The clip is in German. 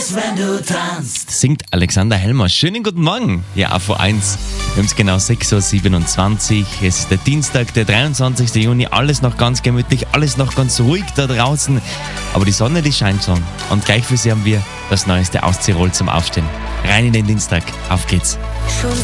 wenn du tanzt. Singt Alexander Helmer. Schönen guten Morgen. Ja, AV1. Wir haben es genau 6.27 Uhr. Es ist der Dienstag, der 23. Juni. Alles noch ganz gemütlich, alles noch ganz ruhig da draußen. Aber die Sonne, die scheint schon. Und gleich für Sie haben wir das Neueste aus Tirol zum Aufstehen. Rein in den Dienstag. Auf geht's.